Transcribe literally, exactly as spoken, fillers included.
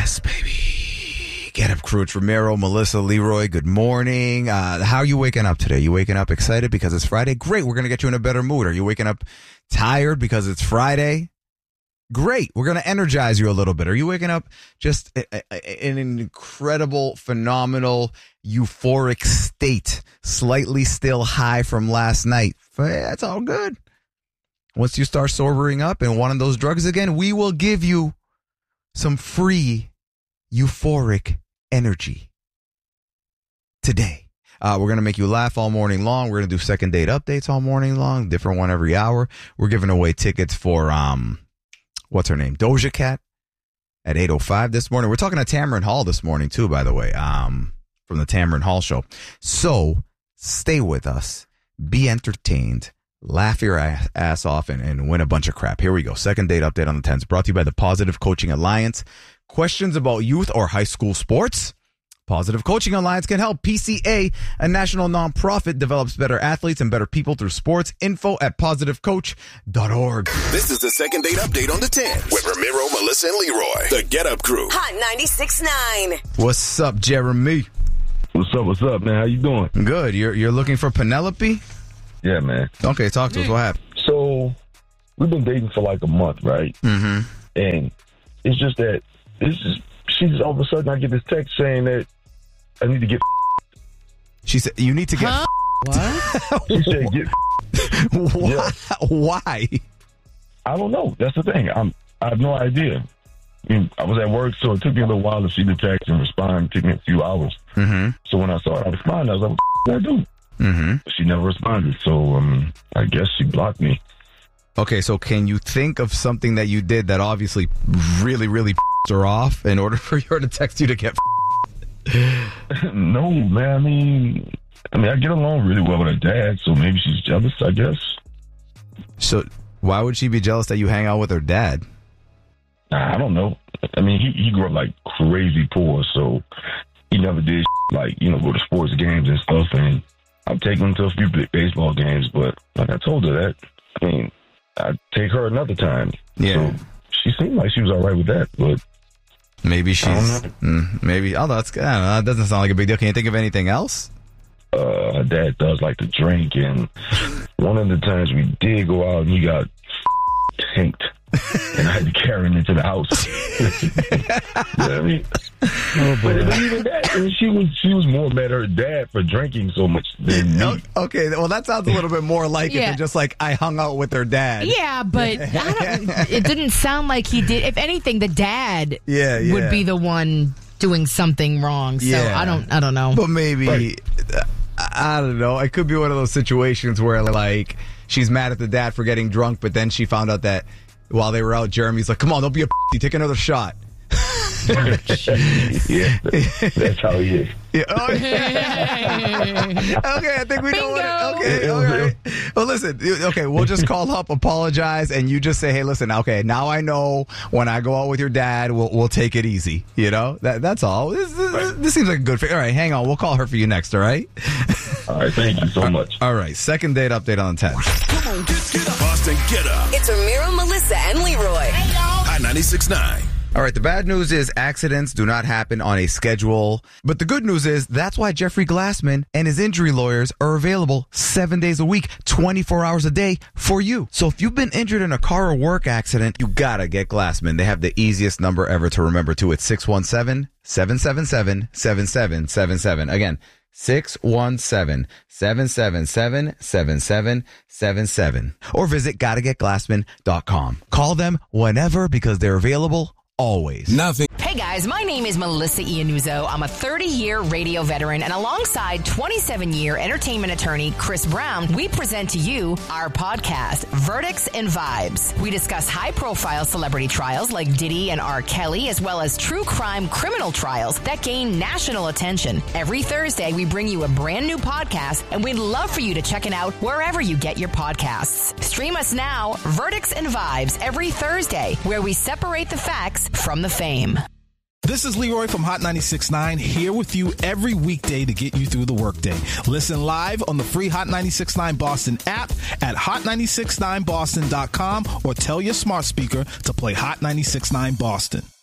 Yes, baby. Get up, crew. It's Ramiro, Melissa, Leroy. Good morning. Uh, how are you waking up today? You waking up excited because it's Friday? Great. We're going to get you in a better mood. Are you waking up tired because it's Friday? Great. We're going to energize you a little bit. Are you waking up just in an incredible, phenomenal, euphoric state, slightly still high from last night? That's all good. Once you start sobering up and wanting those drugs again, we will give you some free euphoric energy today. Uh, we're going to make you laugh all morning long. We're going to do second date updates all morning long, different one every hour. We're giving away tickets for, um, what's her name? Doja Cat at eight oh five this morning. We're talking to Tamron Hall this morning too, by the way, um, from the Tamron Hall show. So stay with us, be entertained, laugh your ass off, and, and win a bunch of crap. Here we go. Second date update on the tens, brought to you by the Positive Coaching Alliance. Questions about youth or high school sports? Positive Coaching Alliance can help. P C A, a national nonprofit, develops better athletes and better people through sports. Info at positive coach dot org. This is the second date update on the tens with Ramiro, Melissa, and Leroy. The Get Up Crew. Hot ninety-six point nine. What's up, Jeremy? What's up? What's up, man? How you doing? Good. You're you're looking for Penelope? Yeah, man. Okay, talk to us. What happened? So, we've been dating for like a month, right? Mm-hmm. And it's just that, it's just, she's all of a sudden, I get this text saying that I need to get She said, you need to get huh? What? She said, get Why? Yeah. Why? I don't know. That's the thing. I'm, I have no idea. I mean, I was at work, so it took me a little while to see the text and respond. It took me a few hours. Mm-hmm. So when I saw it, I responded. I was like, what the f- did I do? Mm-hmm. She never responded. So um, I guess she blocked me. Okay, so can you think of something that you did that obviously really, really f***ed her off in order for her to text you to get f***ed? No, man. I mean, I mean, I get along really well with her dad, so maybe she's jealous, I guess. So why would she be jealous that you hang out with her dad? Nah, I don't know. I mean, he, he grew up like crazy poor, so he never did like, you know, go to sports games and stuff. And I've taken him to a few baseball games, but like I told her that, I mean, I'd take her another time. Yeah. So she seemed like she was all right with that, but maybe she's, mm, maybe, oh, that's, I don't know, that doesn't sound like a big deal. Can you think of anything else? Uh, her dad does like to drink, and one of the times we did go out and he got tanked. And I had to carry him into the house. You know what I mean? Oh, but, but even that, I mean, she was she was more mad at her dad for drinking so much than me. Okay, well, that sounds a little bit more like Yeah. it than just like I hung out with her dad. Yeah, but I don't, it didn't sound like he did. If anything, the dad Yeah, yeah. would be the one doing something wrong. So Yeah. I don't, I don't know. But maybe, Right. I don't know. It could be one of those situations where like she's mad at the dad for getting drunk, but then she found out that while they were out, Jeremy's like, come on, don't be a p***, take another shot. Yeah, that's how he is. Yeah. Oh, okay, I think we know what it, okay, Bingo. all right. Well, listen, okay, we'll just call up, apologize, and you just say, hey, listen, okay, now I know when I go out with your dad, we'll we'll take it easy. You know? That That's all. This, this, Right. this seems like a good fit. All right, hang on. We'll call her for you next, all right? All right, thank you so much. All right, second date update on the tenth. Come on, get, get up. Boston, get up. It's Ramiro, Melissa, and Leroy. Hot ninety-six point nine. All right, the bad news is accidents do not happen on a schedule. But the good news is that's why Jeffrey Glassman and his injury lawyers are available seven days a week, twenty-four hours a day for you. So if you've been injured in a car or work accident, you gotta get Glassman. They have the easiest number ever to remember too. It's six one seven, seven seven seven, seven seven seven seven. Again, six one seven, seven seven seven, seven seven seven seven. Or visit gotta get glassman dot com. Call them whenever because they're available always. Nothing. Hey guys, my name is Melissa Iannuzzo. I'm a thirty-year radio veteran, and alongside twenty-seven-year entertainment attorney Chris Brown, we present to you our podcast, Verdicts and Vibes. We discuss high-profile celebrity trials like Diddy and R. Kelly, as well as true crime criminal trials that gain national attention. Every Thursday, we bring you a brand new podcast, and we'd love for you to check it out wherever you get your podcasts. Stream us now, Verdicts and Vibes, every Thursday, where we separate the facts from the fame. This is Leroy from Hot ninety-six point nine, here with you every weekday to get you through the workday. Listen live on the free Hot ninety-six point nine Boston app at hot ninety-six point nine boston dot com or tell your smart speaker to play Hot ninety-six point nine Boston.